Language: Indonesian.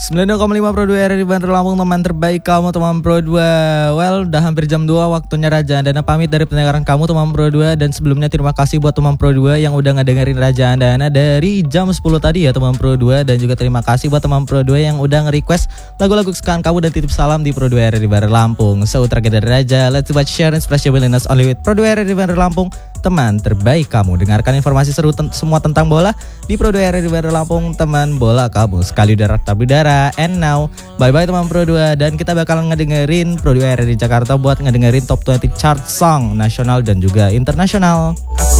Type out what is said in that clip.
92,5 Pro 2 RRI Bandar Lampung, teman terbaik kamu teman Pro 2. Well, udah hampir jam 2 waktunya Raja Andana pamit dari pendengaran kamu teman Pro 2. Dan sebelumnya terima kasih buat teman Pro 2 yang udah ngedengerin Raja Andana dari jam 10 tadi ya teman Pro 2. Dan juga terima kasih buat teman Pro 2 yang udah nge-request lagu-lagu kesukaan kamu dan titip salam di Pro 2 RRI Bandar Lampung. So, terakhir dari Raja, let's watch, share, and splash your willingness only with Pro 2 RRI Bandar Lampung, teman terbaik kamu. Dengarkan informasi seru semua tentang bola di Pro 2 RRI Bandar Lampung, teman bola kamu sekali udara tapi udara. And now, bye-bye teman Pro 2. Dan kita bakalan ngedengerin Pro 2 RRI Jakarta buat ngedengerin top 20 chart song nasional dan juga internasional.